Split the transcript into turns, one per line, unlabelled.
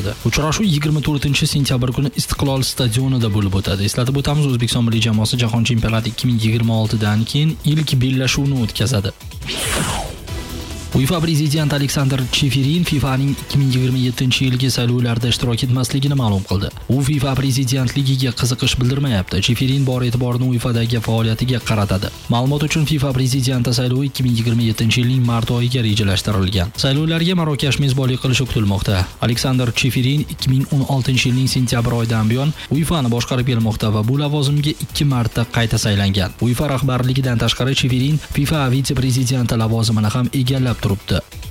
bo'ldi. Uchrashuv 24-sentyabr kuni Istiqlol stadionida bo'lib o'tadi. Eslatib o'tamiz, O'zbekiston milliy jamoasi Jahon chempionati 2026 dan keyin ilk bellashuvni o'tkazadi. UEFA prezidenti Aleksandr Cheferin FIFAning 2027-yilgi saylovlarda ishtirok etmasligini ma'lum qildi. U FIFA prezidentligiga qiziqish bildirmayapti. Cheferin bor e'tiborini UEFAdagi faoliyatiga qaratadi. Ma'lumot uchun FIFA prezidenti saylovi 2027-yilning mart oyiga rejalashtirilgan. Saylovlarga Marokash mezbonlik qilishi kutilmoqda. Aleksandr Cheferin 2016-yilning sentyabr oyidan buyon UEFAni boshqarib kelmoqda va bu lavozimga 2 marta qayta saylangan. UEFA rahbarligidan tashqari Cheferin FIFA vitse-prezidenti lavozimini ham egallab turibdi.